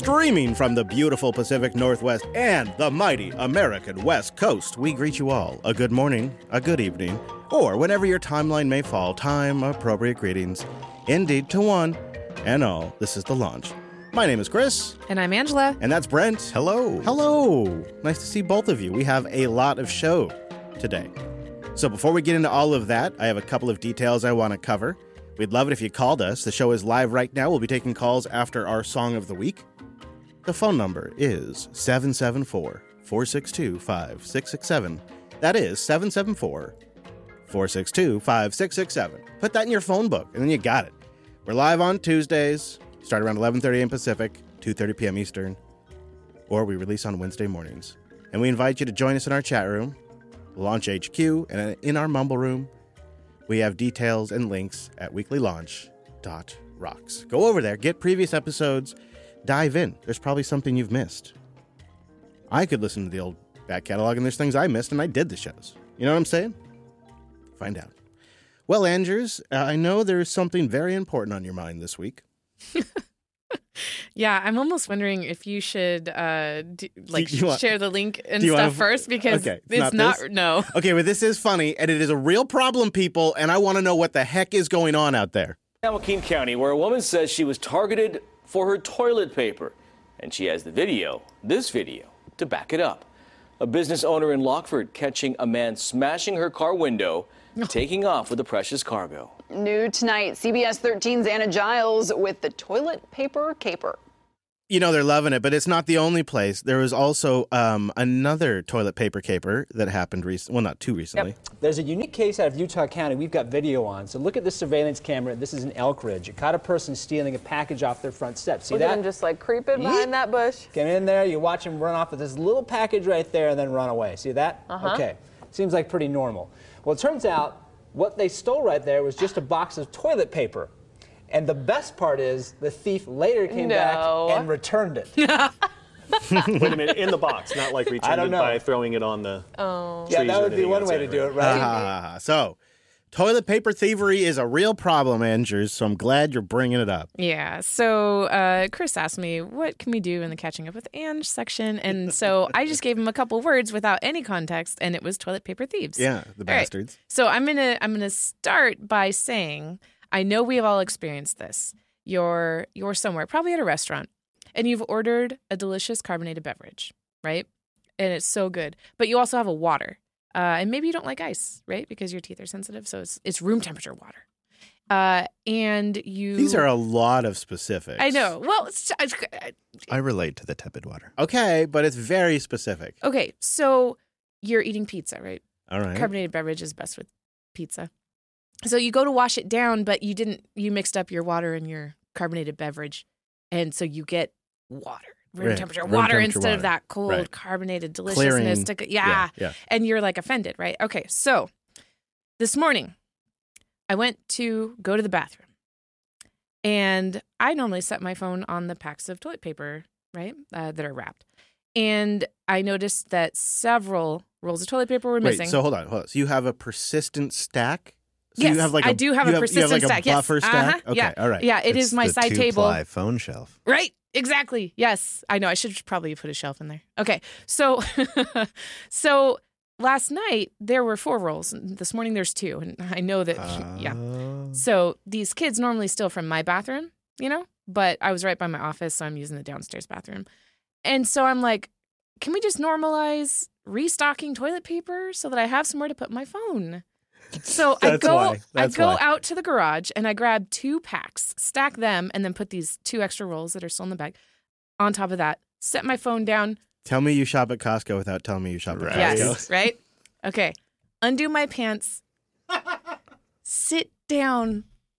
Streaming from the beautiful Pacific Northwest and the mighty American West Coast, we greet you all a good morning, a good evening, or whenever your timeline may fall, time-appropriate greetings. Indeed, to one and all, this is The Launch. My name is Chris. And I'm Angela. And that's Brent. Hello. Hello. Nice to see both of you. We have a lot of show today. So before we get into all of that, I have a couple of details I want to cover. We'd love it if you called us. The show is live right now. We'll be taking calls after our Song of the Week. The phone number is 774-462-5667. That is 774-462-5667. Put that in your phone book, and then you got it. We're live on Tuesdays, start around 11:30 a.m. Pacific, 2:30 p.m. Eastern, or we release on Wednesday mornings. And we invite you to join us in our chat room, Launch HQ, and in our Mumble room. We have details and links at weeklylaunch.rocks. Go over there, get previous episodes, dive in. There's probably something you've missed. I could listen to the old back catalog, and there's things I missed, and I did the shows. You know what I'm saying? Find out. Well, Andrews, I know there's something very important on your mind this week. Yeah, I'm almost wondering if you should share the link and do you stuff first, because okay, it's not no. Okay, but this is funny, and it is a real problem, people, and I want to know what the heck is going on out there. San Joaquin County, where a woman says she was targeted for her toilet paper, and she has this video, to back it up. A business owner in Lockford catching a man smashing her car window, taking off with the precious cargo. New tonight, CBS 13's Anna Giles with the toilet paper caper. You know, they're loving it, but it's not the only place. There was also another toilet paper caper that happened recently. Well, not too recently. Yep. There's a unique case out of Utah County we've got video on. So look at this surveillance camera. This is in Elk Ridge. It caught a person stealing a package off their front steps. See Look that? at him just like creeping behind that bush. Get in there. You watch him run off with this little package right there and then run away. See that? Okay. Seems like pretty normal. Well, it turns out what they stole right there was just a box of toilet paper. And the best part is the thief later came back and returned it. Wait a minute, in the box, not like returned it by throwing it on the trees. Yeah, that would be one way to do it, right? So, toilet paper thievery is a real problem, Andrews, so I'm glad you're bringing it up. Yeah, so Chris asked me, what can we do in the Catching Up with Ange section? And so I just gave him a couple words without any context, and it was toilet paper thieves. Yeah, the bastards. Right. So I'm gonna start by saying, I know we have all experienced this. You're somewhere, probably at a restaurant, and you've ordered a delicious carbonated beverage, right? And it's so good. But you also have a water. And maybe you don't like ice, right? Because your teeth are sensitive, so it's room temperature water. And you... These are a lot of specifics. I know. Well, I relate to the tepid water. Okay, but it's very specific. Okay, so you're eating pizza, right? All right. Carbonated beverage is best with pizza. So you go to wash it down, but you mixed up your water and your carbonated beverage. And so you get water, room temperature water instead of that cold carbonated deliciousness. Yeah. And you're like offended, right? Okay. So this morning I went to go to the bathroom, and I normally set my phone on the packs of toilet paper, right? That are wrapped. And I noticed that several rolls of toilet paper were missing. So hold on. So you have a persistent stack? So yes, you have I do have a persistent stack. You have like a buffer stack? Uh-huh. Okay, yeah. all right. Yeah, it's my side table. It's the 2-ply phone shelf. Right, exactly. Yes, I know. I should probably put a shelf in there. Okay, so so last night there were 4 rolls. And this morning there's 2, and I know that. Yeah. So these kids normally steal from my bathroom, but I was right by my office, so I'm using the downstairs bathroom, and so I'm like, can we just normalize restocking toilet paper so that I have somewhere to put my phone? So I go out to the garage and I grab 2 packs, stack them, and then put these 2 extra rolls that are still in the bag on top of that. Set my phone down. Tell me you shop at Costco without telling me you shop at Costco. Yes, right? Okay. Undo my pants. Sit down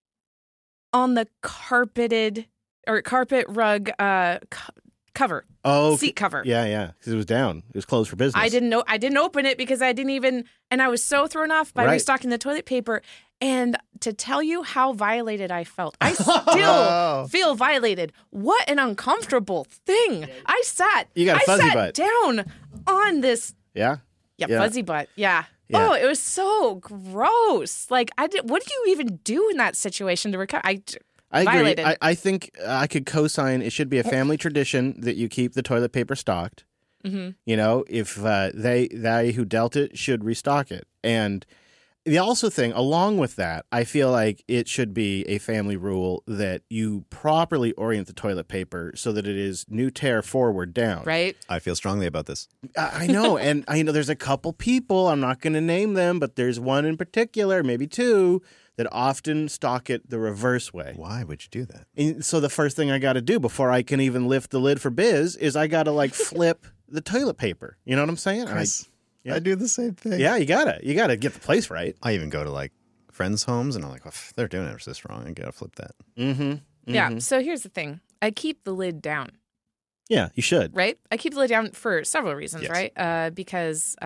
on the carpet rug cover. Oh, seat cover. Yeah, because it was down. It was closed for business. I didn't open it because I didn't even, and I was so thrown off by restocking the toilet paper. And to tell you how violated I felt, I still feel violated. What an uncomfortable thing. I sat down on this. Yeah? Yeah, fuzzy butt. Yeah. Oh, it was so gross. Like, what do you even do in that situation to recover? I agree. Violated. I think I could co-sign it should be a family tradition that you keep the toilet paper stocked. Mm-hmm. You know, if they who dealt it should restock it. And the also thing, along with that, I feel like it should be a family rule that you properly orient the toilet paper so that it is new tear forward down. Right? I feel strongly about this. I know. And I know there's a couple people, I'm not going to name them, but there's one in particular, maybe two, that often stock it the reverse way. Why would you do that? And so the first thing I got to do before I can even lift the lid for Biz is I got to like flip the toilet paper. You know what I'm saying? Chris, Yeah. I do the same thing. Yeah, you gotta get the place right. I even go to like friends' homes and I'm like, they're doing it this wrong. I gotta flip that. Mm-hmm. Yeah. So here's the thing. I keep the lid down, Yeah, you should. right? I keep the lid down for several reasons, Yes. right? Because,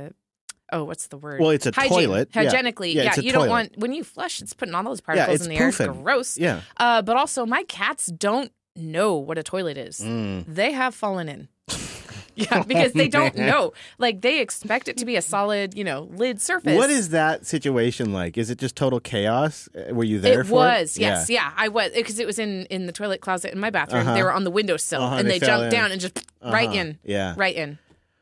what's the word? Well, it's a toilet. Yeah. Hygienically, Yeah, it's a you don't toilet. want, when you flush, it's putting all those particles it's in the air. It's poofing. gross. Yeah. But also, my cats don't know what a toilet is. They have fallen in. Yeah, because they don't know. Like, they expect it to be a solid, lid surface. What is that situation like? Is it just total chaos? Were you there It for was, it? yes. Yeah, I was. Because it was in the toilet closet in my bathroom. Uh-huh. They were on the windowsill, Uh-huh, and they they fell jumped in. down and just right in. Yeah. Right in.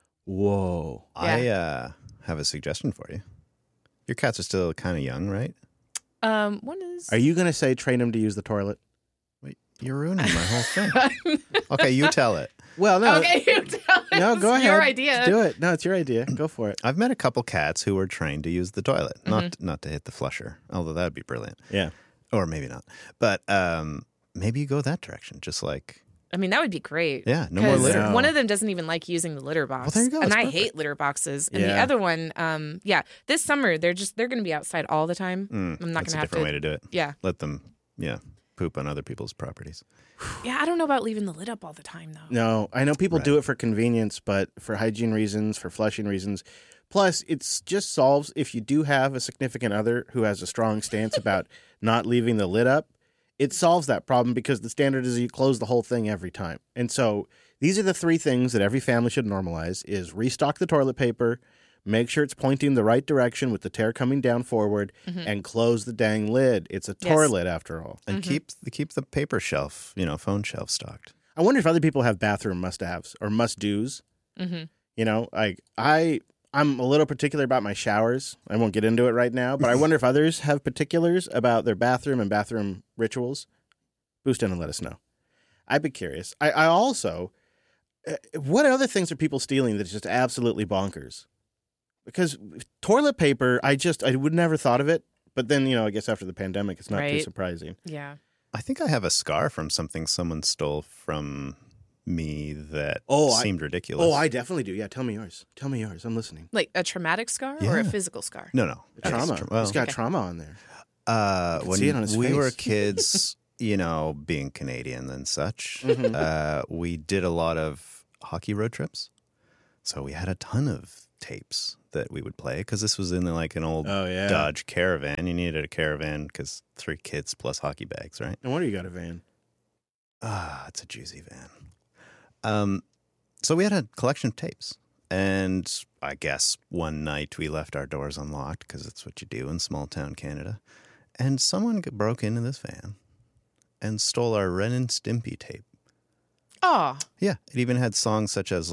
Whoa. I have a suggestion for you. Your cats are still kind of young, right? One is... Are you going to say train them to use the toilet? Wait, you're ruining my whole thing. Okay, you tell it. Well, no. Okay, you tell us. No, go ahead. Your idea. Do it. No, it's your idea. Go for it. I've met a couple cats who were trained to use the toilet, Mm-hmm. not to hit the flusher, although that would be brilliant. Yeah. Or maybe not. But maybe you go that direction, just like... I mean, that would be great. Yeah, no more 'Cause litter. one of them doesn't even like using the litter box. Well, there you go. And That's I perfect. hate litter boxes. And the Yeah. other one, this summer they're going to be outside all the time. I'm not That's going a to have different to. way to do it. Yeah. Let them, poop on other people's properties. Yeah, I don't know about leaving the lid up all the time though. No, I know people do Right. it for convenience, but for hygiene reasons, for flushing reasons. Plus, it's just solves if you do have a significant other who has a strong stance about not leaving the lid up. It solves that problem because the standard is you close the whole thing every time. And so these are the three things that every family should normalize is restock the toilet paper, make sure it's pointing the right direction with the tear coming down forward, and close the dang lid. It's a Yes. toilet after all. And keep the paper shelf, phone shelf stocked. I wonder if other people have bathroom must-haves or must-dos. I'm a little particular about my showers. I won't get into it right now, but I wonder if others have particulars about their bathroom and bathroom rituals. Boost in and let us know. I'd be curious. I also, what other things are people stealing that's just absolutely bonkers? Because toilet paper, I would never thought of it. But then, I guess after the pandemic, it's not too Right. surprising. Yeah. I think I have a scar from something someone stole from me that Oh, seemed ridiculous. Oh, I definitely do. Yeah, tell me yours. I'm listening. Like a traumatic scar or a Yeah. physical scar? No. Trauma. Well, It's got Okay. trauma on there. when see it on his we face. were kids, being Canadian and such, we did a lot of hockey road trips. So we had a ton of tapes that we would play because this was in an old Oh, yeah. Dodge Caravan. You needed a Caravan because 3 kids plus hockey bags, right? No wonder you got a van. It's a juicy van. So we had a collection of tapes. And I guess one night we left our doors unlocked because that's what you do in small town Canada. And someone broke into this van and stole our Ren and Stimpy tape. Oh, Yeah, it even had songs such as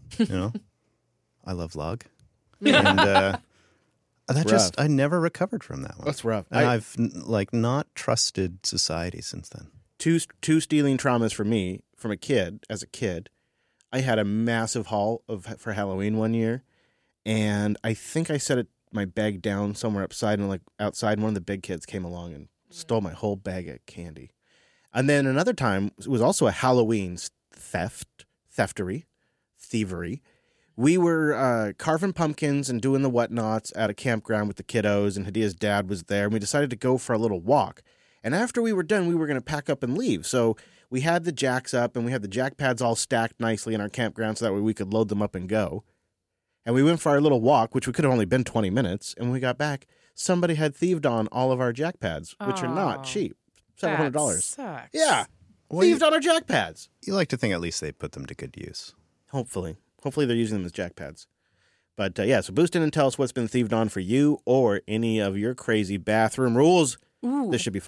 I Love Log. And I never recovered from that one. That's rough. And I've not trusted society since then. Two stealing traumas for me from as a kid. I had a massive haul for Halloween one year, and I think I set my bag down somewhere outside, and outside, one of the big kids came along and stole my whole bag of candy. And then another time, it was also a Halloween thievery. We were carving pumpkins and doing the whatnots at a campground with the kiddos, and Hadia's dad was there, and we decided to go for a little walk. And after we were done, we were going to pack up and leave. So we had the jacks up, and we had the jack pads all stacked nicely in our campground so that way we could load them up and go. And we went for our little walk, which we could have only been 20 minutes. And when we got back, somebody had thieved on all of our jack pads, which are not cheap. $700. that sucks. Yeah. Well, Thieved on our jack pads. You like to think at least they put them to good use. Hopefully they're using them as jack pads. But so boost in and tell us what's been thieved on for you or any of your crazy bathroom rules. Ooh. This should be followed.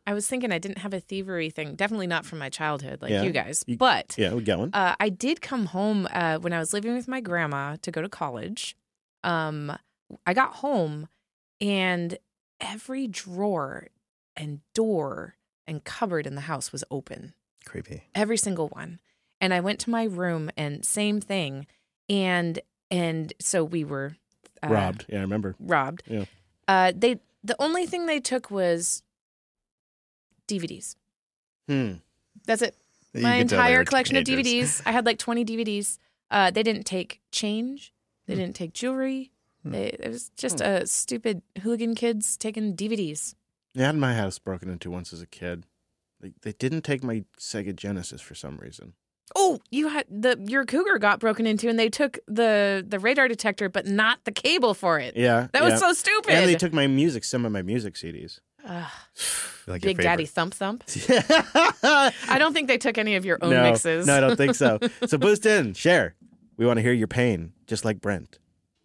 I was thinking I didn't have a thievery thing. Definitely not from my childhood like Yeah. you guys. But Yeah, we got one. I did come home when I was living with my grandma to go to college. I got home and every drawer and door and cupboard in the house was open. Creepy. Every single one. And I went to my room and same thing. And so we were Robbed. Yeah, I remember. Robbed. Yeah. The only thing they took was DVDs. That's it. You My could tell they entire were collection of teenagers. DVDs. I had like 20 DVDs. They didn't take change. They didn't take jewelry. It was just a stupid hooligan kids taking DVDs. I had my house broken into once as a kid. They didn't take my Sega Genesis for some reason. Oh, you had your Cougar got broken into, and they took the radar detector, but not the cable for it. Yeah, that was so stupid. And they took some of my music CDs. Like your Big Daddy favorite. Thump. I don't think they took any of your own mixes. No, I don't think so. So boost in, share. We want to hear your pain, just like Brent.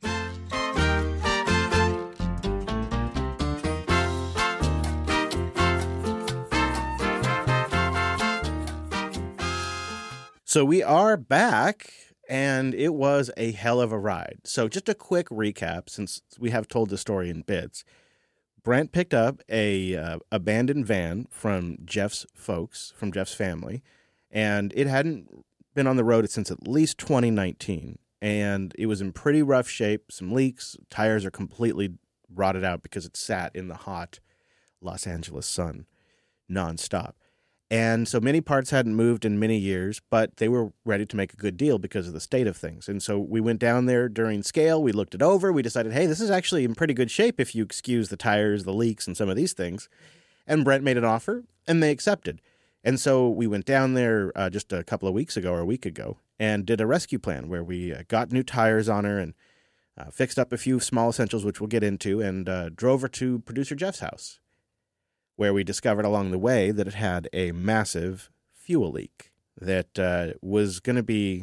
So we are back, and it was a hell of a ride. So just a quick recap, since we have told the story in bits. Brent picked up a abandoned van from Jeff's folks, from Jeff's family, and it hadn't been on the road since at least 2019. And it was in pretty rough shape, some leaks, tires are completely rotted out because it sat in the hot Los Angeles sun nonstop. And so many parts hadn't moved in many years, but they were ready to make a good deal because of the state of things. And so we went down there during scale. We looked it over. We decided, hey, this is actually in pretty good shape if you excuse the tires, the leaks, and some of these things. And Brent made an offer, and they accepted. And so we went down there just a couple of weeks ago or a week ago and did a rescue plan where we got new tires on her and fixed up a few small essentials, which we'll get into, and drove her to producer Jeff's house, where we discovered along the way that it had a massive fuel leak that was going to be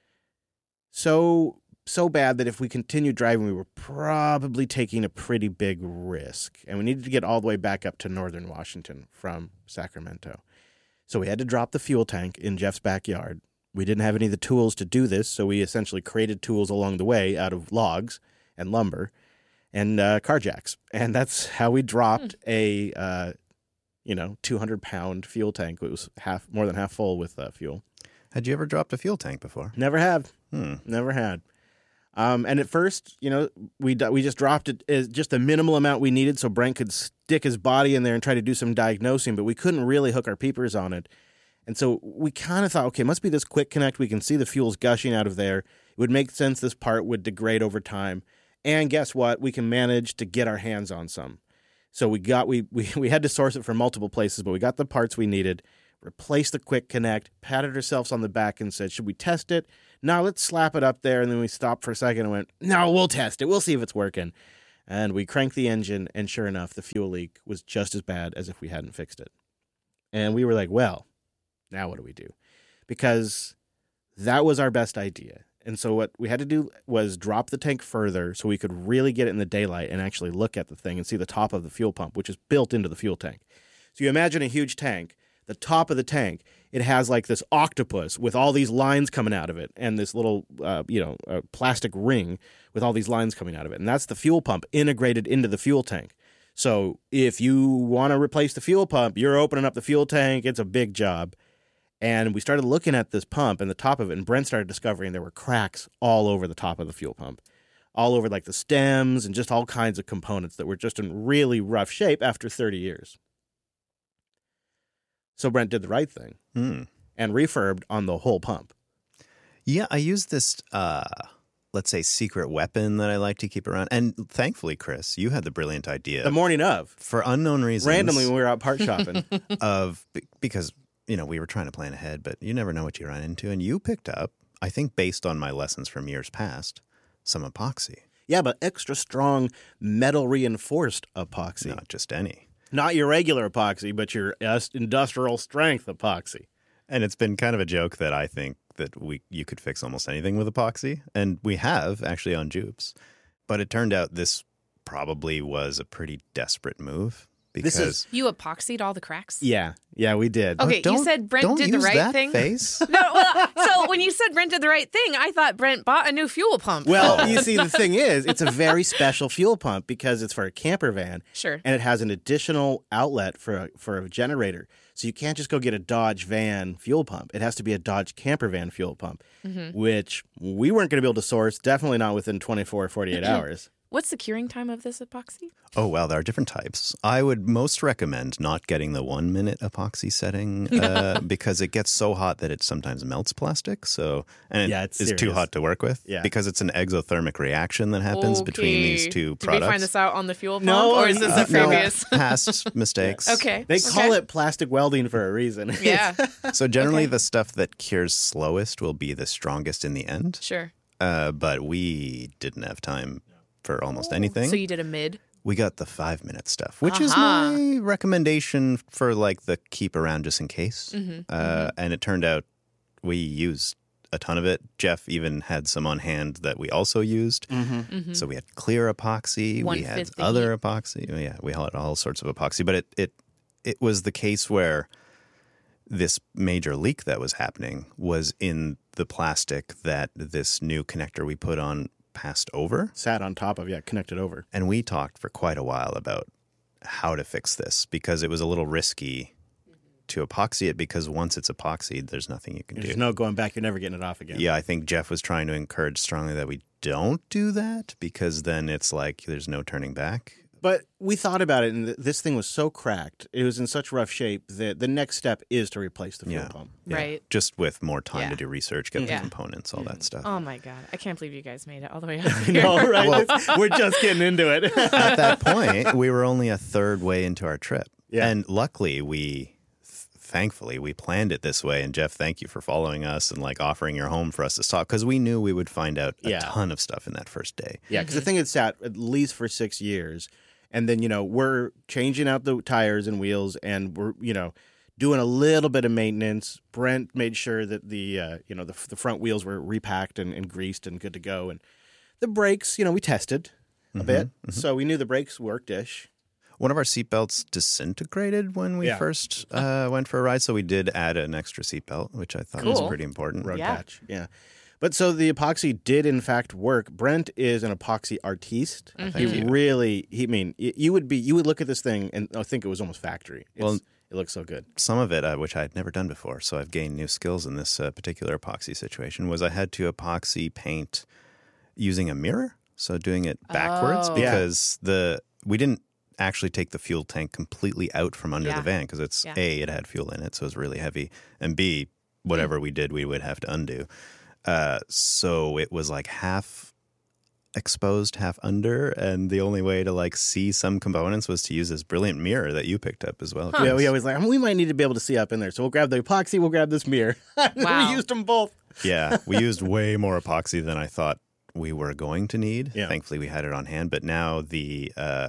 so bad that if we continued driving, we were probably taking a pretty big risk. And we needed to get all the way back up to northern Washington from Sacramento. So we had to drop the fuel tank in Jeff's backyard. We didn't have any of the tools to do this, so we essentially created tools along the way out of logs and lumber and car jacks. And that's how we dropped a 200-pound fuel tank. It was more than half full with fuel. Had you ever dropped a fuel tank before? Never have. Never had. And at first, we just dropped it as just the minimal amount we needed so Brent could stick his body in there and try to do some diagnosing, but we couldn't really hook our peepers on it. And so we kind of thought, okay, it must be this quick connect. We can see the fuel's gushing out of there. It would make sense this part would degrade over time. And guess what? We can manage to get our hands on some. So we had to source it from multiple places, but we got the parts we needed, replaced the quick connect, patted ourselves on the back and said, should we test it? No, let's slap it up there. And then we stopped for a second and went, no, we'll test it. We'll see if it's working. And we cranked the engine, and sure enough, the fuel leak was just as bad as if we hadn't fixed it. And we were like, well, now what do we do? Because that was our best idea. And so what we had to do was drop the tank further so we could really get it in the daylight and actually look at the thing and see the top of the fuel pump, which is built into the fuel tank. So you imagine a huge tank. The top of the tank, it has like this octopus with all these lines coming out of it and this little, plastic ring with all these lines coming out of it. And that's the fuel pump integrated into the fuel tank. So if you want to replace the fuel pump, you're opening up the fuel tank. It's a big job. And we started looking at this pump and the top of it, and Brent started discovering there were cracks all over the top of the fuel pump, all over like the stems and just all kinds of components that were just in really rough shape after 30 years. So Brent did the right thing and refurbed on the whole pump. Yeah, I used this, let's say, secret weapon that I like to keep around. And thankfully, Chris, you had the brilliant idea. The morning of. For unknown reasons. Randomly when we were out part shopping. Because we were trying to plan ahead, but you never know what you run into. And you picked up, I think based on my lessons from years past, some epoxy. Yeah, but extra strong metal reinforced epoxy. Not just any. Not your regular epoxy, but your industrial strength epoxy. And it's been kind of a joke that I think that you could fix almost anything with epoxy. And we have actually on Jupes. But it turned out this probably was a pretty desperate move because You epoxied all the cracks? Yeah, we did. Okay, you said Brent did the right thing. Face. No, well, so when you said Brent did the right thing, I thought Brent bought a new fuel pump. Well, you see, the thing is, it's a very special fuel pump because it's for a camper van. Sure. And it has an additional outlet for a generator. So you can't just go get a Dodge van fuel pump. It has to be a Dodge camper van fuel pump, which we weren't going to be able to source, definitely not within 24 or 48 hours. What's the curing time of this epoxy? Oh, well, there are different types. I would most recommend not getting the 1 minute epoxy setting because it gets so hot that it sometimes melts plastic. And it's too serious. hot to work with because it's an exothermic reaction that happens between these two products. Did we find this out on the fuel pump, No, or is this a previous? Past mistakes. Okay. They call it plastic welding for a reason. Yeah. So generally the stuff that cures slowest will be the strongest in the end. Sure. But we didn't have time for almost anything. So you did a mid? We got the 5 minute stuff, which is my recommendation for like the keep around just in case. And it turned out we used a ton of it. Jeff even had some on hand that we also used. So we had clear epoxy. We had other epoxy. Yeah, we had all sorts of epoxy. But it was the case where this major leak that was happening was in the plastic that this new connector we put on passed over. Sat on top of, connected over. And we talked for quite a while about how to fix this because it was a little risky to epoxy it because once it's epoxied, there's nothing you can do. There's no going back. You're never getting it off again. Yeah, I think Jeff was trying to encourage strongly that we don't do that because then it's like there's no turning back. But we thought about it, and this thing was so cracked. It was in such rough shape that the next step is to replace the fuel pump. Yeah. Right. Just with more time to do research, get the components, all that stuff. Oh, my God. I can't believe you guys made it all the way up here. No, right? We're just getting into it. At that point, we were only a third way into our trip. Yeah. And luckily, thankfully, we planned it this way. And Jeff, thank you for following us and like offering your home for us to talk because we knew we would find out a ton of stuff in that first day. Yeah, because the thing had sat at least for 6 years. And then, we're changing out the tires and wheels and we're, doing a little bit of maintenance. Brent made sure that the front wheels were repacked and greased and good to go. And the brakes, we tested a bit. So we knew the brakes worked-ish. One of our seatbelts disintegrated when we first went for a ride. So we did add an extra seatbelt, which I thought was pretty important. Road patch, yeah. But so the epoxy did in fact work. Brent is an epoxy artiste. He really, you would look at this thing and think it was almost factory. It looks so good. Some of it, which I had never done before, so I've gained new skills in this particular epoxy situation, was I had to epoxy paint using a mirror. So doing it backwards because we didn't actually take the fuel tank completely out from under the van because it's A, it had fuel in it, so it was really heavy, and B, whatever we did, we would have to undo. So it was like half exposed, half under, and the only way to like see some components was to use this brilliant mirror that you picked up as well. Yeah, we always we might need to be able to see up in there, so we'll grab the epoxy, we'll grab this mirror. Wow. We used them both. Yeah, we used way more epoxy than I thought we were going to need. Yeah. Thankfully, we had it on hand, but now we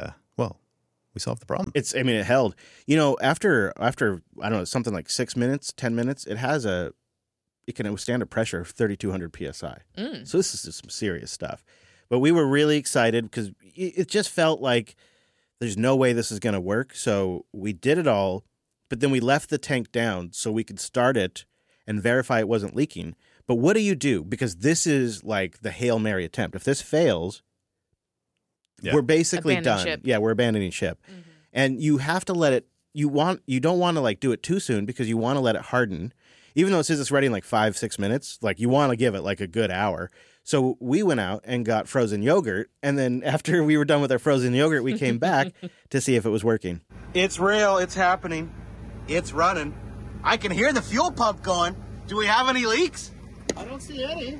solved the problem. It held. After I don't know, something like 6 minutes, 10 minutes, it can withstand a pressure of 3,200 psi. So this is just some serious stuff. But we were really excited because it just felt like there's no way this is going to work. So we did it all, but then we left the tank down so we could start it and verify it wasn't leaking. But what do you do? Because this is like the Hail Mary attempt. If this fails, we're basically done. Ship. Yeah, we're abandoning ship. And you have to let it, you don't want to like do it too soon because you want to let it harden. Even though it says it's ready in like 5-6 minutes, like you want to give it like a good hour. So we went out and got frozen yogurt. And then after we were done with our frozen yogurt, we came back to see if it was working. It's real. It's happening. It's running. I can hear the fuel pump going. Do we have any leaks? I don't see any.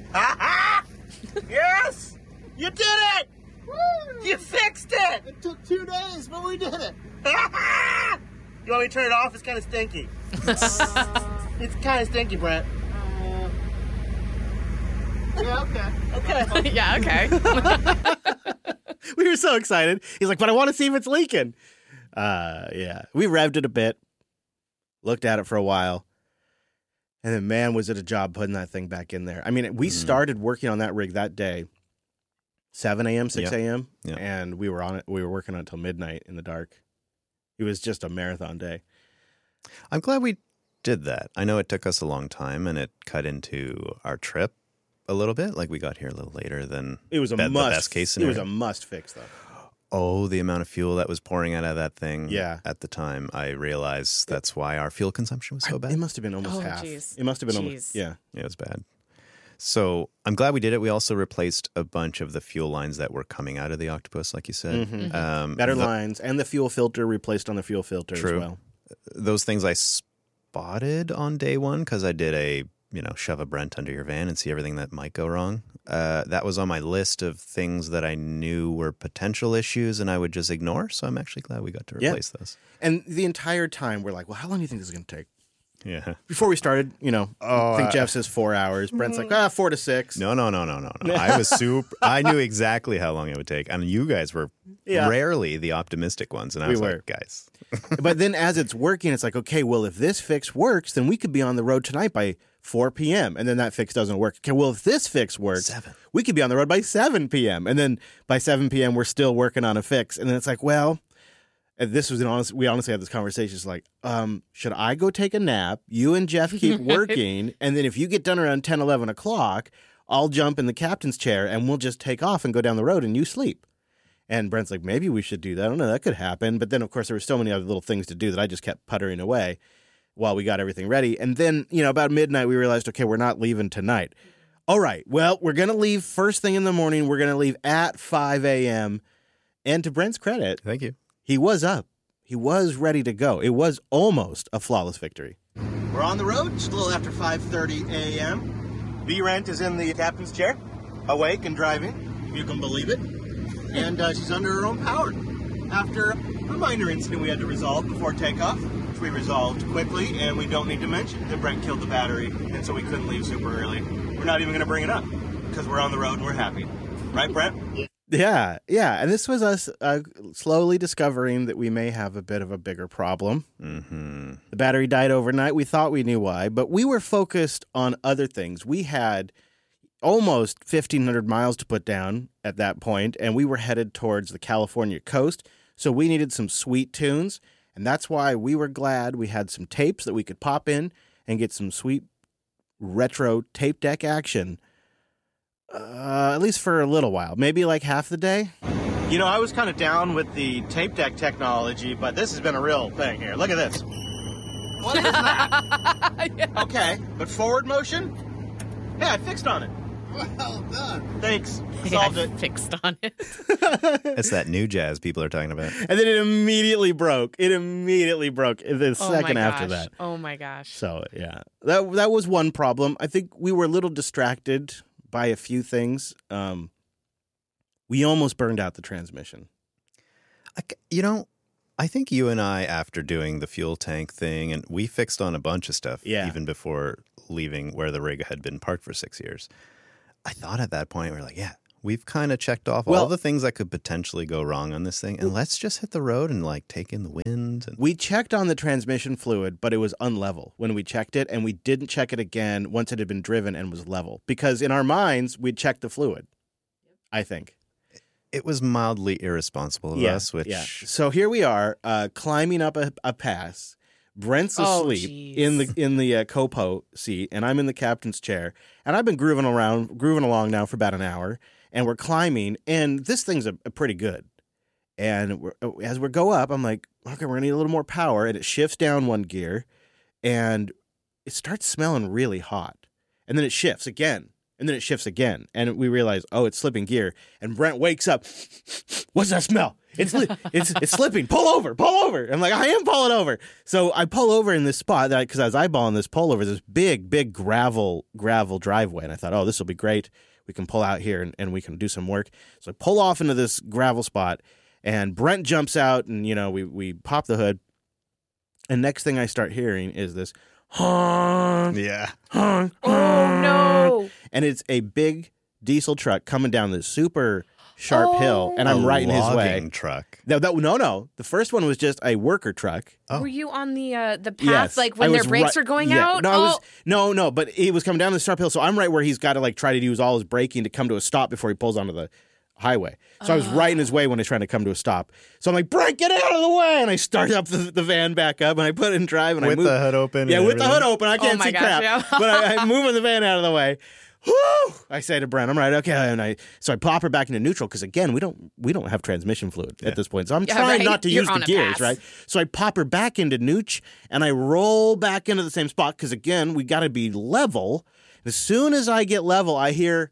Yes! You did it! Woo! You fixed it! It took 2 days, but we did it. You want me to turn it off? It's kind of stinky. It's kind of stinky, Brent. Yeah, okay. Okay. Yeah, okay. We were so excited. He's like, but I want to see if it's leaking. Yeah. We revved it a bit, looked at it for a while, and then, man, was it a job putting that thing back in there. I mean, we started working on that rig that day, 7 a.m., 6 a.m., and we were on it. We were working on it until midnight in the dark. It was just a marathon day. I'm glad we did that. I know it took us a long time, and it cut into our trip a little bit. Like, we got here a little later than It was a the must. best case scenario. It was a must fix, though. Oh, the amount of fuel that was pouring out of that thing Yeah. at the time. I realized that's why our fuel consumption was so bad. It must have been almost half. Geez. It must have been Jeez. almost, yeah. It was bad. So I'm glad we did it. We also replaced a bunch of the fuel lines that were coming out of the Octopus, like you said. Better lines, and the fuel filter replaced on the fuel filter True. as well. Those things I spotted on day one because I did a, shove a Brent under your van and see everything that might go wrong. That was on my list of things that I knew were potential issues and I would just ignore. So I'm actually glad we got to replace those. And the entire time, we're like, well, how long do you think this is going to take? Yeah. Before we started, I think Jeff says 4 hours. Brent's like, 4 to 6. No. I was I knew exactly how long it would take. And you guys were rarely the optimistic ones. And I was like, guys. But then as it's working, it's like, okay, well, if this fix works, then we could be on the road tonight by 4 p.m. And then that fix doesn't work. Okay, well, if this fix works, we could be on the road by 7 p.m. And then by 7 p.m., we're still working on a fix. And then it's like, well, and this was we honestly had this conversation. It's like, should I go take a nap? You and Jeff keep working. And then if you get done around 10, 11 o'clock, I'll jump in the captain's chair and we'll just take off and go down the road and you sleep. And Brent's like, maybe we should do that. I don't know. That could happen. But then, of course, there were so many other little things to do that I just kept puttering away while we got everything ready. And then, about midnight, we realized, okay, we're not leaving tonight. All right. Well, we're going to leave first thing in the morning. We're going to leave at 5 a.m. And to Brent's credit, thank you. He was up. He was ready to go. It was almost a flawless victory. We're on the road, just a little after 5:30 a.m. B-Rent is in the captain's chair, awake and driving, if you can believe it. And she's under her own power. After a minor incident we had to resolve before takeoff, which we resolved quickly, and we don't need to mention that Brent killed the battery, and so we couldn't leave super early. We're not even going to bring it up, because we're on the road and we're happy. Right, Brent? Yeah. And this was us slowly discovering that we may have a bit of a bigger problem. Mm-hmm. The battery died overnight. We thought we knew why, but we were focused on other things. We had almost 1,500 miles to put down at that point, and we were headed towards the California coast, so we needed some sweet tunes, and that's why we were glad we had some tapes that we could pop in and get some sweet retro tape deck action. At least for a little while, maybe like half the day. I was kind of down with the tape deck technology, but this has been a real thing here. Look at this. What is that? Yes. Okay, but forward motion? Hey, I fixed on it. Well done. Thanks. Solved it. Fixed on it. It's that new jazz people are talking about. And then it immediately broke. The second after that. Oh my gosh. So, yeah. That was one problem. I think we were a little distracted by a few things. We almost burned out the transmission. I think you and I, after doing the fuel tank thing, and we fixed on a bunch of stuff even before leaving where the rig had been parked for 6 years. I thought at that point, we were like, we've kind of checked off all the things that could potentially go wrong on this thing, and let's just hit the road and take in the wind. We checked on the transmission fluid, but it was unlevel when we checked it, and we didn't check it again once it had been driven and was level. Because in our minds, we'd checked the fluid, I think. It was mildly irresponsible of us. So here we are, climbing up a pass. Brent's asleep in the Copo seat, and I'm in the captain's chair. And I've been grooving along now for about an hour. And we're climbing, and this thing's a pretty good. And as we go up, I'm like, okay, we're going to need a little more power. And it shifts down one gear, and it starts smelling really hot. And then it shifts again, and then it shifts again. And we realize, it's slipping gear. And Brent wakes up. What's that smell? It's slipping. Pull over. I'm like, I am pulling over. So I pull over in this spot, because I was eyeballing this this big gravel driveway. And I thought, this will be great. We can pull out here and we can do some work. So I pull off into this gravel spot, and Brent jumps out, and, we pop the hood. And next thing I start hearing is this honk. Yeah. Honk. Oh, no. And it's a big diesel truck coming down this super sharp hill, and I'm right in his way. Truck. No. The first one was just a worker truck. Oh. Were you on the path, yes, when their brakes were going out? No, but he was coming down the sharp hill, so I'm right where he's got to try to use all his braking to come to a stop before he pulls onto highway. So I was right in his way when he's trying to come to a stop. So I'm like, Brent, get out of the way! And I start up the van back up, and I put it in drive, and I move. With the hood open? Yeah, with the hood open. I can't see crap. Yeah. But I'm moving the van out of the way. Whoo! I say to Brent, I'm right, okay. And so I pop her back into neutral because, again, we don't have transmission fluid at this point. So I'm trying not to use the gears, right? So I pop her back into neutral, and I roll back into the same spot because, again, we got to be level. As soon as I get level, I hear...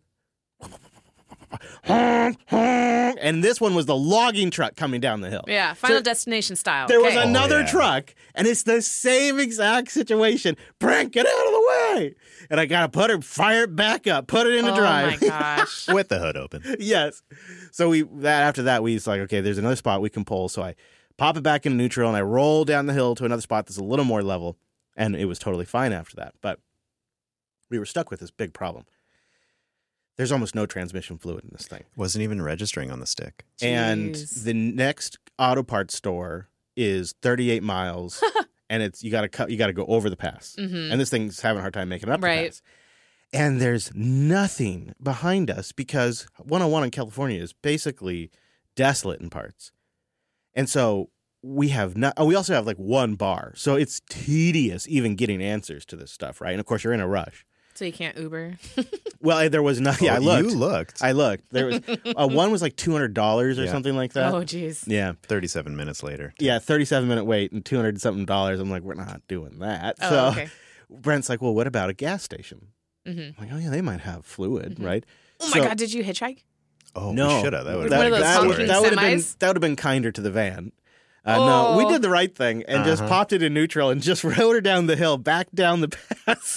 and this one was the logging truck coming down the hill. Yeah, Final Destination style. There was another truck, and it's the same exact situation. Brent, get out of the way! And I gotta fire it back up, put it in the drive. Oh my gosh. With the hood open. Yes. So after that, we was like, okay, there's another spot we can pull. So I pop it back into neutral, and I roll down the hill to another spot that's a little more level, and it was totally fine after that. But we were stuck with this big problem. There's almost no transmission fluid in this thing. Wasn't even registering on the stick. Jeez. And the next auto parts store is 38 miles, and you got to go over the pass. Mm-hmm. And this thing's having a hard time making it up the Right. pass. And there's nothing behind us because 101 in California is basically desolate in parts. And so we have we also have like one bar. So it's tedious even getting answers to this stuff, right? And of course you're in a rush. So you can't Uber? Well, there was nothing. Yeah, I looked. You looked. I looked. There was one was like $200 or something like that. Oh, geez. Yeah. 37 minutes later. Yeah, 37-minute wait and $200 something. I'm like, we're not doing that. Oh, so okay. Brent's like, well, what about a gas station? Mm-hmm. I'm like, oh yeah, they might have fluid, right? Oh my God, did you hitchbike? Oh, no, we should have. That would One of those honking that semis? would have been kinder to the van. No, we did the right thing and just popped it in neutral and just rode her down the hill, back down the pass.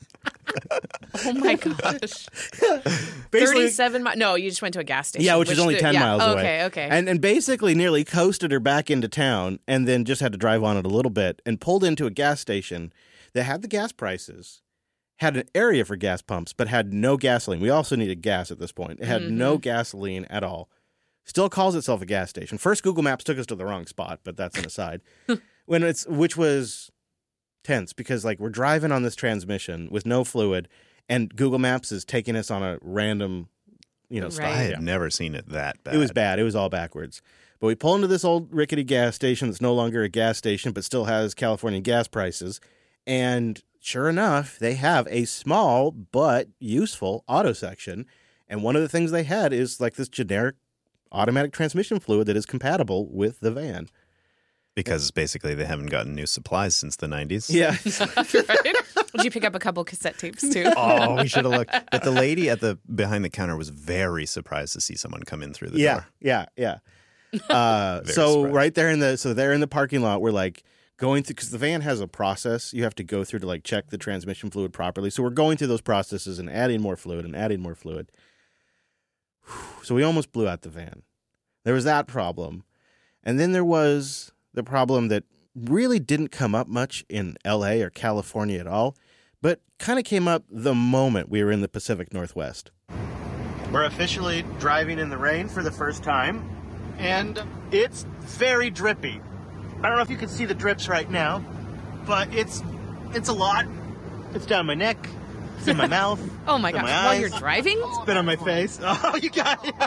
Oh my gosh. 37 miles. No, you just went to a gas station. Yeah, which is only 10 miles away. Okay. And basically nearly coasted her back into town and then just had to drive on it a little bit and pulled into a gas station that had the gas prices, had an area for gas pumps, but had no gasoline. We also needed gas at this point. It had no gasoline at all. Still calls itself a gas station. First, Google Maps took us to the wrong spot, but that's an aside. Which was tense because like we're driving on this transmission with no fluid, and Google Maps is taking us on a random, stop. I had never seen it that bad. It was bad. It was all backwards. But we pull into this old rickety gas station that's no longer a gas station, but still has California gas prices. And sure enough, they have a small but useful auto section. And one of the things they had is like this generic automatic transmission fluid that is compatible with the van. Because basically they haven't gotten new supplies since the 90s. Yeah. Right? Did you pick up a couple cassette tapes too? Oh, we should have looked. But the lady behind the counter was very surprised to see someone come in through the door. Yeah. So surprised. right there they're in the parking lot. We're like going through, because the van has a process you have to go through to like check the transmission fluid properly. So we're going through those processes and adding more fluid. So we almost blew out the van. There was that problem. And then there was the problem that really didn't come up much in LA or California at all, but kind of came up the moment we were in the Pacific Northwest. We're officially driving in the rain for the first time, and it's very drippy. I don't know if you can see the drips right now, but it's a lot. It's down my neck, it's in my mouth. Oh my gosh, while you're driving? It's been on my face. Oh, you got it.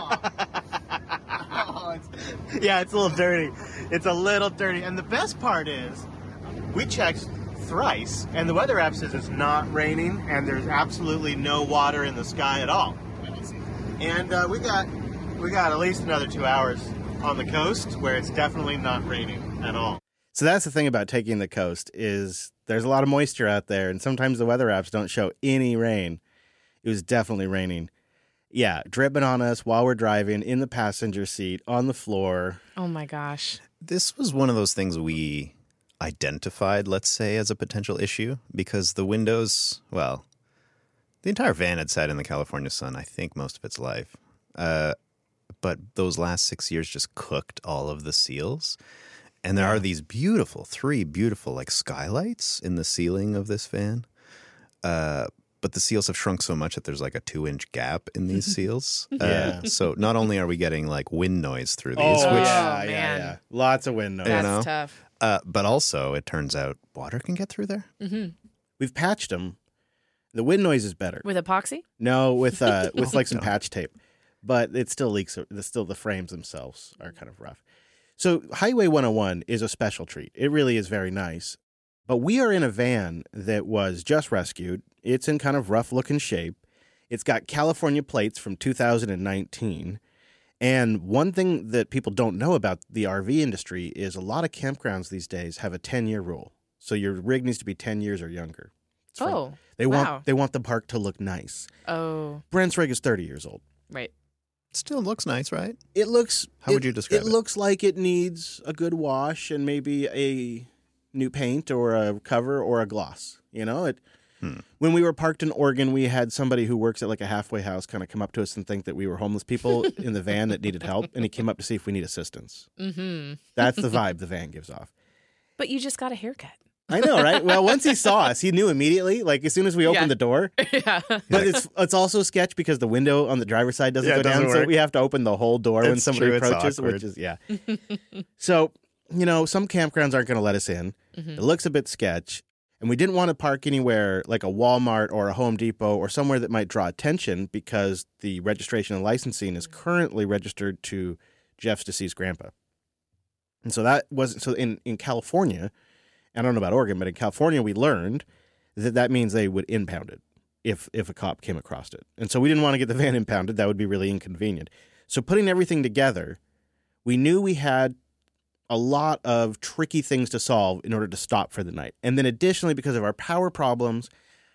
Yeah, it's a little dirty. It's a little dirty. And the best part is, we checked thrice, and the weather app says it's not raining, and there's absolutely no water in the sky at all. And we got at least another 2 hours on the coast where it's definitely not raining at all. So that's the thing about taking the coast is there's a lot of moisture out there, and sometimes the weather apps don't show any rain. It was definitely raining. Yeah, dripping on us while we're driving in the passenger seat, on the floor. Oh my gosh. This was one of those things we identified, let's say, as a potential issue because the windows, well, the entire van had sat in the California sun, I think, most of its life. But those last 6 years just cooked all of the seals. And there are these three beautiful like skylights in the ceiling of this van. But the seals have shrunk so much that there's like a 2-inch gap in these seals. So not only are we getting like wind noise through these, Yeah. Lots of wind noise. That's tough. But also it turns out water can get through there. Mm-hmm. We've patched them. The wind noise is better. With epoxy? No, with like some patch tape. but it still leaks. Still, the frames themselves are kind of rough. So Highway 101 is a special treat. It really is very nice. But we are in a van that was just rescued. It's in kind of rough-looking shape. It's got California plates from 2019. And one thing that people don't know about the RV industry is a lot of campgrounds these days have a 10-year rule. So your rig needs to be 10 years or younger. They want the park to look nice. Oh. Brent's rig is 30 years old. Right. Still looks nice, right? It looks... How would you describe it? It looks like it needs a good wash and maybe a new paint or a cover or a gloss. You know, When we were parked in Oregon, we had somebody who works at like a halfway house kind of come up to us and think that we were homeless people in the van that needed help. And he came up to see if we need assistance. Mm-hmm. That's the vibe the van gives off. But you just got a haircut. I know, right? Well, once he saw us, he knew immediately, like as soon as we opened the door. Yeah. But it's also sketch because the window on the driver's side doesn't go down. Work. So we have to open the whole door when somebody approaches, awkward. which is, So, some campgrounds aren't going to let us in. Mm-hmm. It looks a bit sketch. And we didn't want to park anywhere like a Walmart or a Home Depot or somewhere that might draw attention because the registration and licensing is currently registered to Jeff's deceased grandpa. And so in California, I don't know about Oregon, but in California we learned that means they would impound it if a cop came across it. And so we didn't want to get the van impounded. That would be really inconvenient. So putting everything together, we knew we had a lot of tricky things to solve in order to stop for the night. And then additionally, because of our power problems,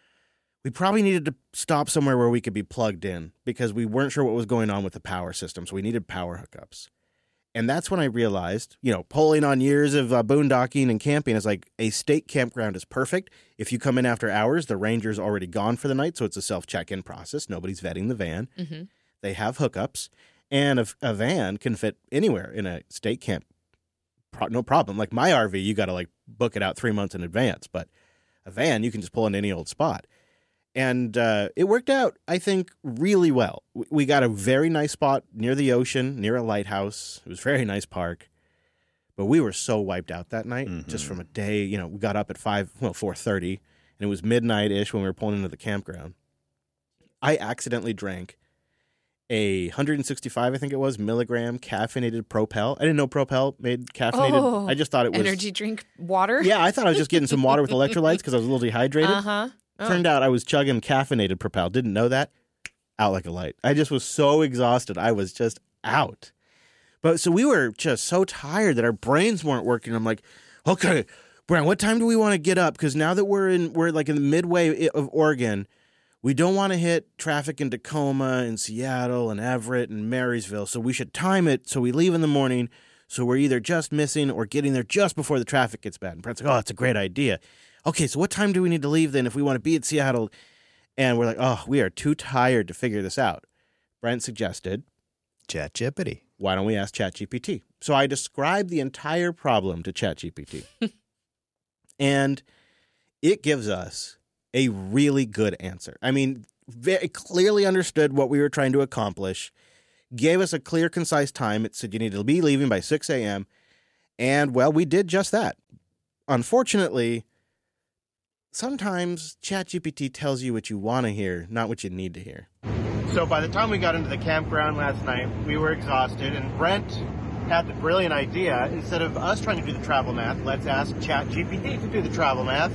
we probably needed to stop somewhere where we could be plugged in because we weren't sure what was going on with the power system. So we needed power hookups. And that's when I realized, pulling on years of boondocking and camping, is like a state campground is perfect. If you come in after hours, the ranger's already gone for the night. So it's a self-check-in process. Nobody's vetting the van. Mm-hmm. They have hookups. And a van can fit anywhere in a state camp. No problem. Like my RV, you got to book it out 3 months in advance. But a van, you can just pull in any old spot. And it worked out, I think, really well. We got a very nice spot near the ocean, near a lighthouse. It was a very nice park. But we were so wiped out that night, just from a day. We got up at 4:30, and it was midnight-ish when we were pulling into the campground. I accidentally drank a 165, I think it was, milligram caffeinated Propel. I didn't know Propel made caffeinated. Oh, I just thought it was energy drink water. Yeah, I thought I was just getting some water with electrolytes because I was a little dehydrated. Uh-huh. Oh. Turned out I was chugging caffeinated Propel. Didn't know that. Out like a light. I just was so exhausted. I was just out. But so we were just so tired that our brains weren't working. I'm like, okay, Brian, what time do we want to get up? Because now that we're like in the midway of Oregon, we don't want to hit traffic in Tacoma and Seattle and Everett and Marysville. So we should time it so we leave in the morning. So we're either just missing or getting there just before the traffic gets bad. And Brent's like, oh, that's a great idea. Okay, so what time do we need to leave then if we want to be at Seattle? And we're like, oh, we are too tired to figure this out. Brent suggested, ChatGPT. Why don't we ask ChatGPT? So I described the entire problem to ChatGPT. And it gives us a really good answer. I mean, very clearly understood what we were trying to accomplish, gave us a clear, concise time. It said you need to be leaving by 6 a.m. And, well, we did just that. Unfortunately, sometimes ChatGPT tells you what you want to hear, not what you need to hear. So by the time we got into the campground last night, we were exhausted, and Brent had the brilliant idea, instead of us trying to do the travel math, let's ask ChatGPT to do the travel math.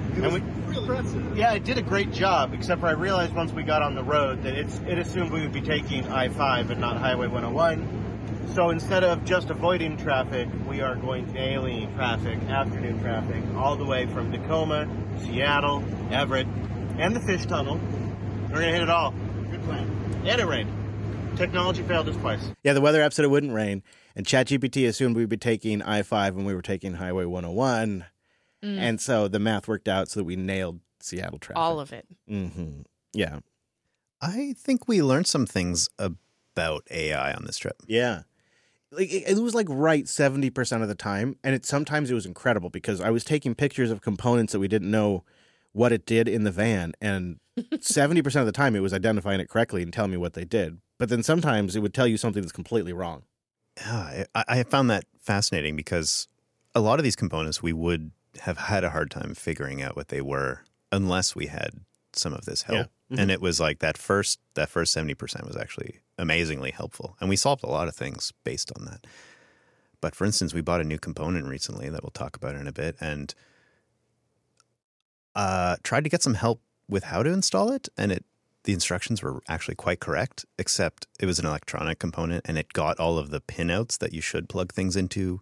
Yeah, it did a great job, except for I realized once we got on the road that it assumed we would be taking I-5 and not Highway 101. So instead of just avoiding traffic, we are going daily traffic, afternoon traffic, all the way from Tacoma, Seattle, Everett, and the Fish Tunnel. We're going to hit it all. Good plan. And it rained. Technology failed us twice. Yeah, the weather app said it wouldn't rain, and ChatGPT assumed we'd be taking I-5 when we were taking Highway 101. And so the math worked out so that we nailed Seattle traffic. All of it. Mm-hmm. Yeah. I think we learned some things about AI on this trip. Yeah. It was right 70% of the time. And sometimes it was incredible because I was taking pictures of components that we didn't know what it did in the van. And 70% of the time it was identifying it correctly and telling me what they did. But then sometimes it would tell you something that's completely wrong. Yeah, I found that fascinating because a lot of these components we would have had a hard time figuring out what they were unless we had some of this help. And it was like that first 70% was actually amazingly helpful. And we solved a lot of things based on that. But for instance, we bought a new component recently that we'll talk about in a bit and tried to get some help with how to install it. And the instructions were actually quite correct, except it was an electronic component and it got all of the pinouts that you should plug things into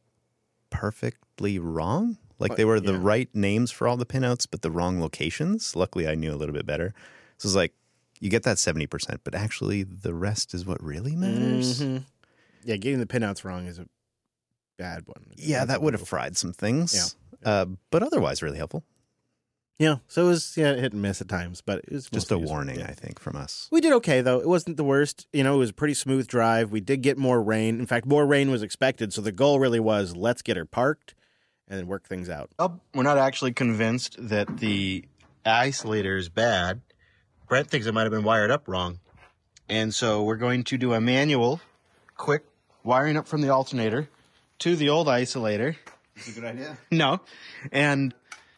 perfectly wrong. Like they were the right names for all the pinouts, but the wrong locations. Luckily, I knew a little bit better. So it's like, you get that 70%, but actually the rest is what really matters. Mm-hmm. Yeah, getting the pinouts wrong is a bad one. Yeah, that would have fried some things. Yeah. But otherwise really helpful. Yeah, so it was hit and miss at times, but it was just a warning, I think, from us. We did okay, though. It wasn't the worst. It was a pretty smooth drive. We did get more rain. In fact, more rain was expected, so the goal really was, let's get her parked and then work things out. We're not actually convinced that the isolator is bad. Brent thinks it might have been wired up wrong. And so we're going to do a manual, quick wiring up from the alternator to the old isolator. That's a good idea. No. And,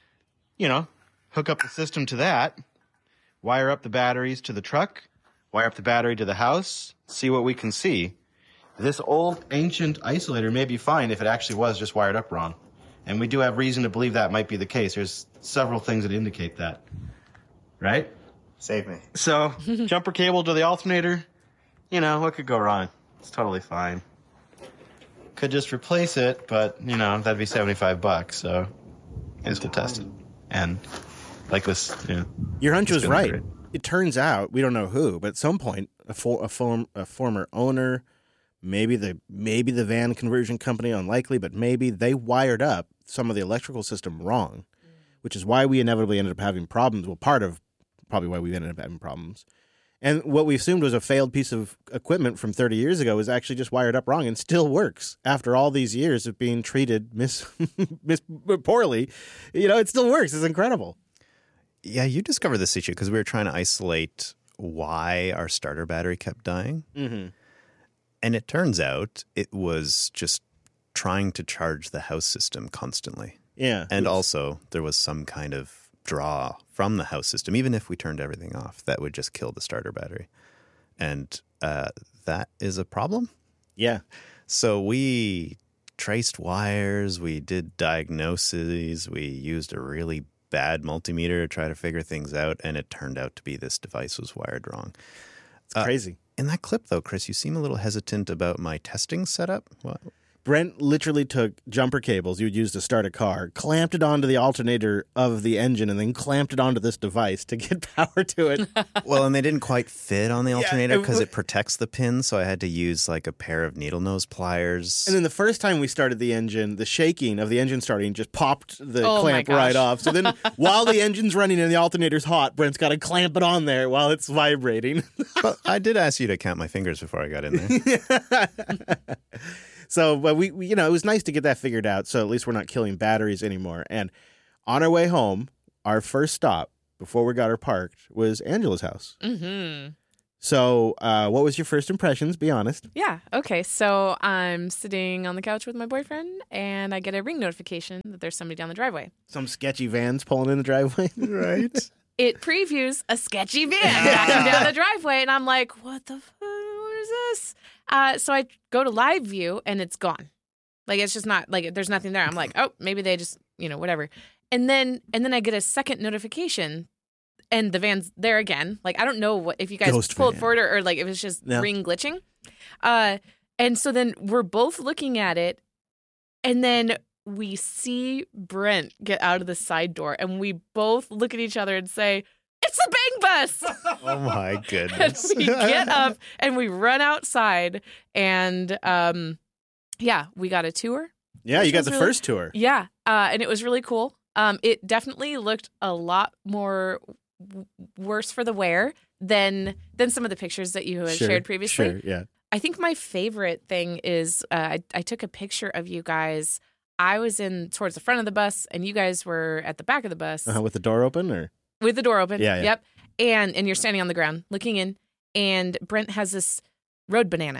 hook up the system to that, wire up the batteries to the truck, wire up the battery to the house, see what we can see. This old ancient isolator may be fine if it actually was just wired up wrong. And we do have reason to believe that might be the case. There's several things that indicate that. Right? Save me. So, jumper cable to the alternator, what could go wrong? It's totally fine. Could just replace it, but, that'd be $75, so it's to test it. And like this, Your hunch was right. Great. It turns out, we don't know who, but at some point, a former owner, maybe the van conversion company, unlikely, but maybe they wired up some of the electrical system wrong, which is why we inevitably ended up having problems. Well, part of probably why we ended up having problems. And what we assumed was a failed piece of equipment from 30 years ago is actually just wired up wrong and still works after all these years of being treated poorly. It still works. It's incredible. Yeah, you discovered this issue because we were trying to isolate why our starter battery kept dying. Mm-hmm. And it turns out it was just trying to charge the house system constantly. Yeah. And also there was some kind of draw from the house system, even if we turned everything off, that would just kill the starter battery. And that is a problem. Yeah. So we traced wires, we did diagnoses, we used a really bad multimeter to try to figure things out, and it turned out to be this device was wired wrong. It's crazy. In that clip, though, Chris, you seem a little hesitant about my testing setup. What? Brent literally took jumper cables you would use to start a car, clamped it onto the alternator of the engine, and then clamped it onto this device to get power to it. Well, and they didn't quite fit on the alternator because it protects the pin, so I had to use like a pair of needle nose pliers. And then the first time we started the engine, the shaking of the engine starting just popped the clamp right off. So then while the engine's running and the alternator's hot, Brent's got to clamp it on there while it's vibrating. But I did ask you to count my fingers before I got in there. So, but we it was nice to get that figured out. So at least we're not killing batteries anymore. And on our way home, our first stop before we got her parked was Angela's house. Mm-hmm. So, what was your first impressions? Be honest. Yeah. Okay. So I'm sitting on the couch with my boyfriend, and I get a ring notification that there's somebody down the driveway. Some sketchy vans pulling in the driveway, right? It previews a sketchy van backing down the driveway, and I'm like, "What the fuck? What is this?" So I go to live view, and it's gone. Like it's just not like there's nothing there. I'm like, "Oh, maybe they just whatever." And then I get a second notification. And the van's there again. Like, I don't know if you guys pulled forward or like, it was just ring glitching. And so then we're both looking at it. And then we see Brent get out of the side door. And we both look at each other and say, "It's the Bang Bus!" Oh, my goodness. And we get up and we run outside. And, we got a tour. Yeah, you got the first tour. Yeah. And it was really cool. It definitely looked a lot more worse for the wear than some of the pictures that you had shared previously. Sure, yeah. I think my favorite thing is I took a picture of you guys. I was in towards the front of the bus, and you guys were at the back of the bus. With the door open, or with the door open. Yeah. Yep. And you're standing on the ground looking in, and Brent has this road banana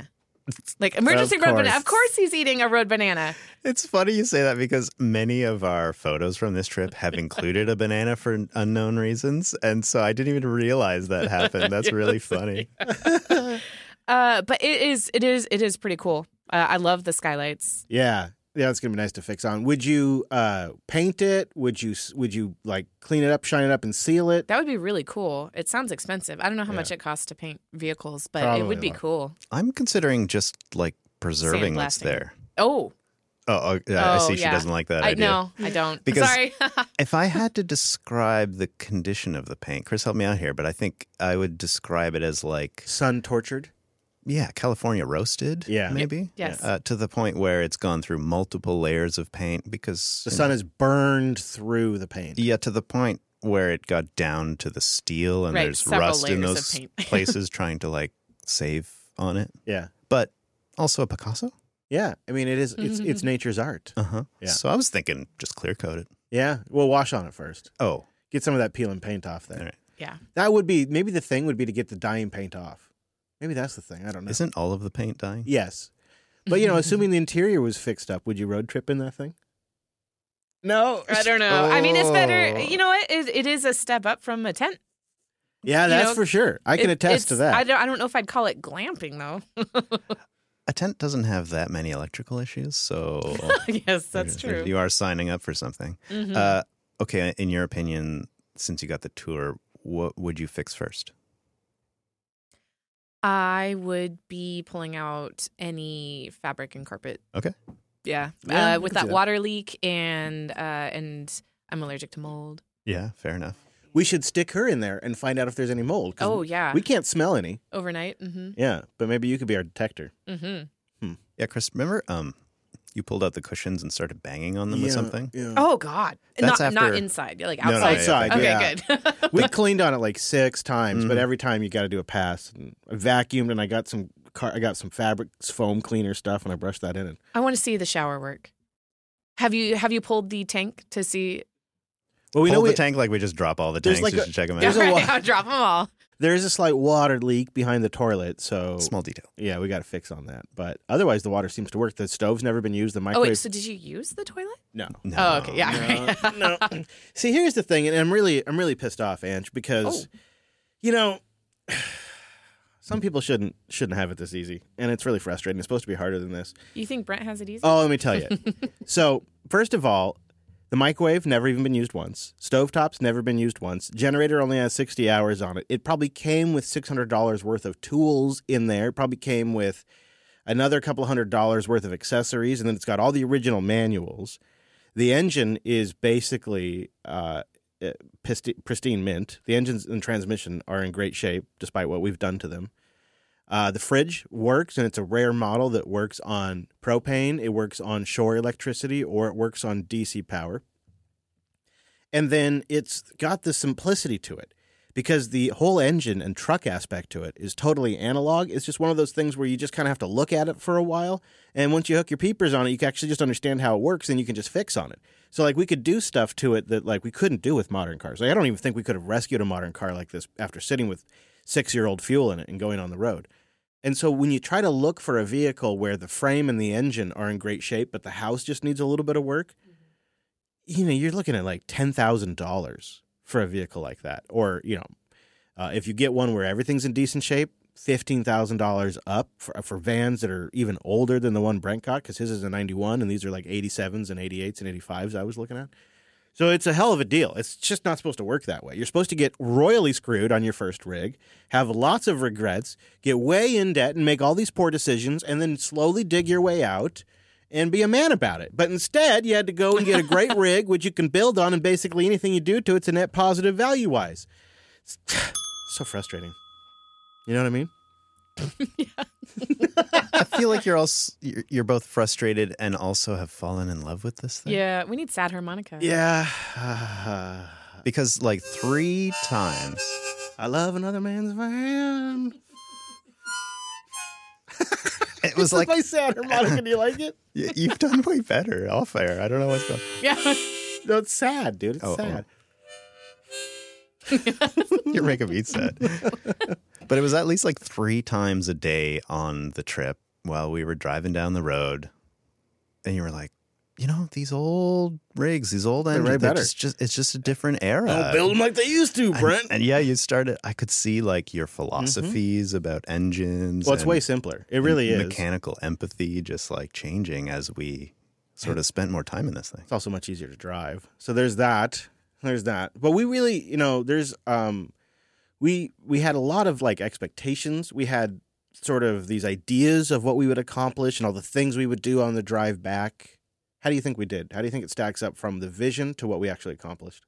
Like emergency Of road course. banana. Of course he's eating a road banana. It's funny you say that because many of our photos from this trip have included a banana for unknown reasons. And so I didn't even realize that happened. That's really funny. But it is pretty cool. I love the skylights. Yeah. Yeah, it's gonna be nice to fix on. Would you paint it? Would you like clean it up, shine it up, and seal it? That would be really cool. It sounds expensive. I don't know how much it costs to paint vehicles, but Probably it would be a lot. cool. I'm considering just like preserving what's Sandblasting. there. Oh, I see she yeah. doesn't like that I idea. No, I don't. Because Sorry. if I had to describe the condition of the paint, Chris, help me out here, but I think I would describe it as like, Sun tortured. yeah, California roasted, Yeah. maybe? Yes. To the point where it's gone through multiple layers of paint because The sun has burned through the paint. Yeah, to the point where it got down to the steel and Right, there's several rust in layers of those paint. places trying to like save on it. Yeah. But also a Picasso? Yeah. I mean, it's nature's art. Uh-huh. Yeah. So I was thinking just clear coat it. Yeah. Well, wash on it first. Oh. Get some of that peel and paint off there. All right. Yeah. That would be maybe the thing would be to get the dyeing paint off. Maybe that's the thing. I don't know. Isn't all of the paint dying? Yes. But, assuming the interior was fixed up, would you road trip in that thing? No. I don't know. I mean, it's better. You know what? It is a step up from a tent. Yeah, that's for sure. I can attest to that. I don't know if I'd call it glamping, though. A tent doesn't have that many electrical issues, so Yes, that's true. you are signing up for something. Mhm. Okay, in your opinion, since you got the tour, what would you fix first? I would be pulling out any fabric and carpet. Okay. Yeah, Yeah, I with can see that that. water leak and I'm allergic to mold. Yeah, fair enough. We should stick her in there and find out if there's any mold. 'cause Oh, yeah. We can't smell any. Overnight. Mm-hmm. Yeah, but maybe you could be our detector. Mm-hmm. Yeah, Chris, remember you pulled out the cushions and started banging on them with something? Yeah. Oh God! That's Not after- inside. Like No, no, outside. yeah, Outside, okay, yeah. good. We cleaned on it like 6 times, but Mhm. every time you got to do a pass. And I vacuumed and I got some fabric foam cleaner stuff and I brushed that in. And I want to see the shower work. Have you pulled the tank to see? well, we Pull know the tank like we just drop all the There's tanks like just a- to check them there's out. a wa- I'll drop them all. there is a slight water leak behind the toilet, so Small detail. yeah, we got to fix on that. But otherwise, the water seems to work. The stove's never been used. The Oh microwave. wait, so did you use the toilet? No. No. Oh, okay, yeah. right. No. See, here's the thing, and I'm really pissed off, Ange, because some people shouldn't have it this easy, and it's really frustrating. It's supposed to be harder than this. You think Brent has it easy? Oh, let me tell you. So, first of all, the microwave never even been used once. Stovetop's never been used once. Generator only has 60 hours on it. It probably came with $600 worth of tools in there. It probably came with another couple $100 worth of accessories, and then it's got all the original manuals. The engine is basically pristine mint. The engines and transmission are in great shape, despite what we've done to them. The fridge works, and it's a rare model that works on propane, it works on shore electricity, or it works on DC power. And then it's got the simplicity to it, because the whole engine and truck aspect to it is totally analog. It's just one of those things where you just kind of have to look at it for a while, and once you hook your peepers on it, you can actually just understand how it works, and you can just fix on it. So, like, we could do stuff to it that, like, we couldn't do with modern cars. Like, I don't even think we could have rescued a modern car like this after sitting with 6-year-old fuel in it and going on the road. And so when you try to look for a vehicle where the frame and the engine are in great shape, but the house just needs a little bit of work, you're looking at like $10,000 for a vehicle like that. Or, if you get one where everything's in decent shape, $15,000 up for vans that are even older than the one Brent got, because his is a 91 and these are like 87s and 88s and 85s I was looking at. So it's a hell of a deal. It's just not supposed to work that way. You're supposed to get royally screwed on your first rig, have lots of regrets, get way in debt and make all these poor decisions, and then slowly dig your way out and be a man about it. But instead, you had to go and get a great rig, which you can build on, and basically anything you do to it's a net positive value-wise. It's so frustrating. You know what I mean? I feel like you're both frustrated and also have fallen in love with this thing. Yeah, we need sad harmonica. Yeah. Because like 3 times. I love another man's van. It was This like is my sad harmonica. Do you like it? You've done way better off air. I don't know what's going on. Yeah. No, it's sad, dude. It's sad. You're making me sad. But it was at least like 3 times a day on the trip while we were driving down the road, and you were like, these old rigs, these old engines, it's just a different era. Don't build them like they used to, Brent. And you started, I could see like your philosophies about engines. Well, it's way simpler. It really is. Mechanical empathy just like changing as we sort of spent more time in this thing. It's also much easier to drive. So there's that. But we really, there's, we had a lot of like expectations. We had sort of these ideas of what we would accomplish and all the things we would do on the drive back. How do you think we did? How do you think it stacks up from the vision to what we actually accomplished?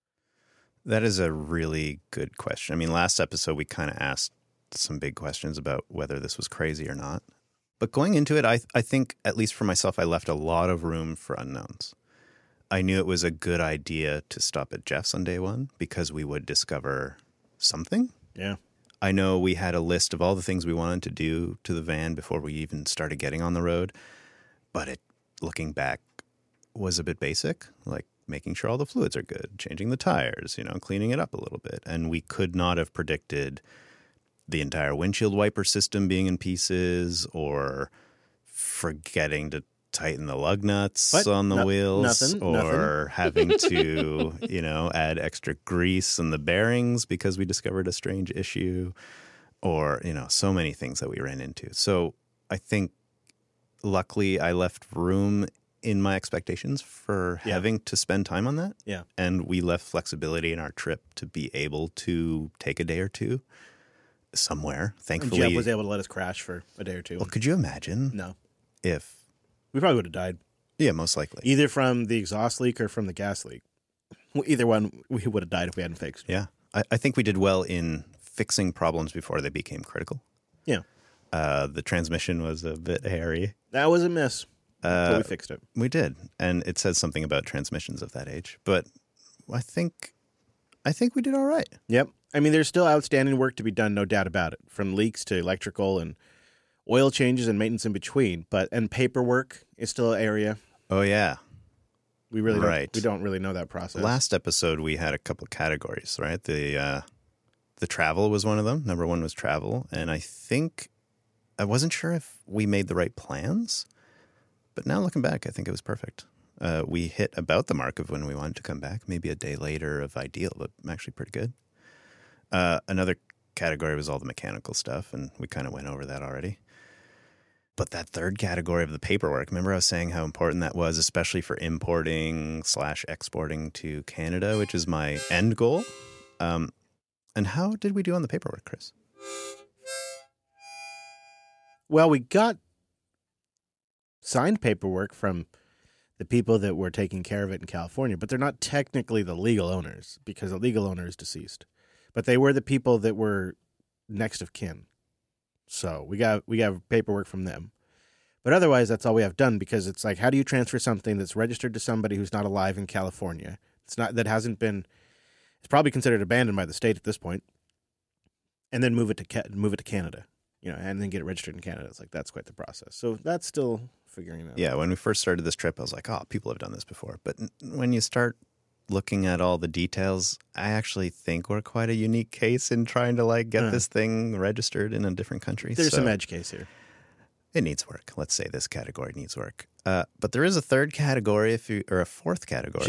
That is a really good question. I mean, last episode, we kind of asked some big questions about whether this was crazy or not. But going into it, I think, at least for myself, I left a lot of room for unknowns. I knew it was a good idea to stop at Jeff's on day one because we would discover something. Yeah. I know we had a list of all the things we wanted to do to the van before we even started getting on the road. But it, looking back, was a bit basic, like making sure all the fluids are good, changing the tires, cleaning it up a little bit. And we could not have predicted the entire windshield wiper system being in pieces or forgetting to tighten the lug nuts on the wheels or having to, add extra grease in the bearings because we discovered a strange issue or, so many things that we ran into. So I think luckily I left room in my expectations for having to spend time on that. Yeah. And we left flexibility in our trip to be able to take a day or two somewhere. Thankfully, and Jeff was able to let us crash for a day or two. Well, could you imagine? No. If we probably would have died. Yeah, most likely. Either from the exhaust leak or from the gas leak. Either one, we would have died if we hadn't fixed. Yeah. I think we did well in fixing problems before they became critical. Yeah. The transmission was a bit hairy. That was a miss. But we fixed it. We did. And it says something about transmissions of that age. But I think we did all right. Yep. I mean, there's still outstanding work to be done, no doubt about it, from leaks to electrical and oil changes and maintenance in between. And paperwork is still an area. Oh, yeah. We really don't really know that process. Last episode, we had a couple categories, right? The travel was one of them. Number one was travel. And I wasn't sure if we made the right plans. But now looking back, I think it was perfect. We hit about the mark of when we wanted to come back, maybe a day later of ideal, but actually pretty good. Another category was all the mechanical stuff, and we kind of went over that already. But that third category of the paperwork, remember I was saying how important that was, especially for importing/exporting to Canada, which is my end goal. And how did we do on the paperwork, Chris? Well, we got signed paperwork from the people that were taking care of it in California, but they're not technically the legal owners because the legal owner is deceased. But they were the people that were next of kin. So we got paperwork from them. But otherwise, that's all we have done because it's like, how do you transfer something that's registered to somebody who's not alive in California? It's probably considered abandoned by the state at this point, and then move it to Canada, and then get it registered in Canada. It's like, that's quite the process. So that's still figuring out. Yeah, when we first started this trip, I was like, oh, people have done this before. But when you start looking at all the details, I actually think we're quite a unique case in trying to get this thing registered in a different country. There's some edge case here. It needs work. Let's say this category needs work. But there is a third category, or a fourth category.